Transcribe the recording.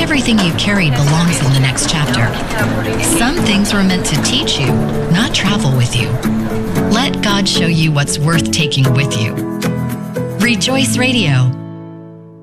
everything you carried belongs in the next chapter. Some things were meant to teach you, not travel with you. Let God show you what's worth taking with you. Rejoice Radio.